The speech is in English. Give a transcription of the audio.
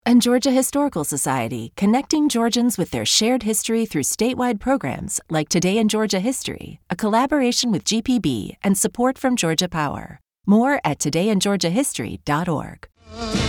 And Georgia Historical Society, connecting Georgians with their shared history through statewide programs like Today in Georgia History, a collaboration with GPB and support from Georgia Power. More at todayingeorgiahistory.org.